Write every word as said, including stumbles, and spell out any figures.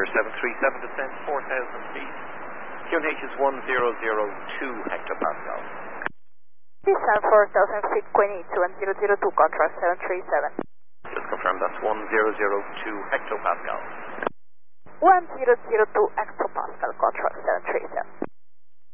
seven three seven, descend four thousand feet. Q N H is one zero zero two hectopascal. Descend four thousand feet, Q N H one zero zero two, contract seven three seven. Just confirm that's one zero zero two hectopascal. one zero zero two hectopascal, contract seven three seven.